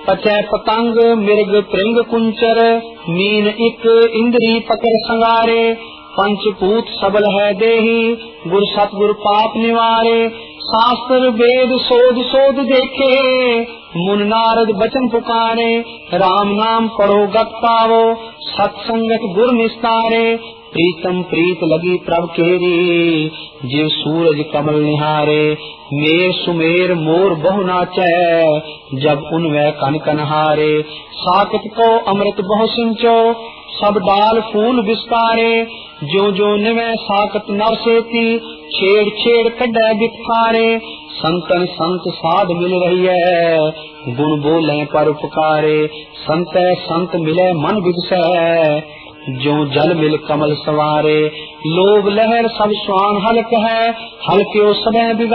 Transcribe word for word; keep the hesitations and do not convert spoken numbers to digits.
पचै पतंग मिर्ग प्रिंग कुंचर, मीन इक इंद्री पकड़ संगारे। पंचपूत सबल है देही, गुर सतगुर पाप निवारे। शास्त्र वेद सोध सोध देखे, मुन नारद बचन पुकारे। राम नाम पढ़ो गत पावो, सत्संगत गुर निस्तारे। प्रीतम प्रीत लगी प्रभ केरी, जिव सूरज कमल निहारे। मेर सुमेर मोर बहु नाचै, जब उनवै कन कन हारे। साकत को अमृत बहु सिंचो, सब डाल फूल विस्तारे। जो जो निवै साकत नर सेती, छेड़ छेड़ कड्डै बिखारे। संतन संत साध मिल रही है, गुण बोले पर उपकारे। संतै संत मिले मन बिगसै, जो जल मिल कमल सवारे। लोभ लहर सब स्वान हलक है, हलक्यो सदै बिगा